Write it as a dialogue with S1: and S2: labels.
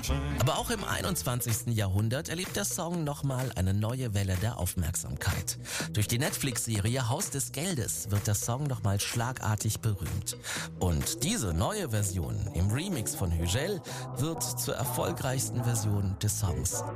S1: Aber auch im 21. Jahrhundert erlebt der Song nochmal eine neue Welle der Aufmerksamkeit. Durch die Netflix-Serie Haus des Geldes wird der Song nochmal schlagartig berühmt. Und diese neue Version im Remix von Hügel wird zur erfolgreichsten Version des Songs.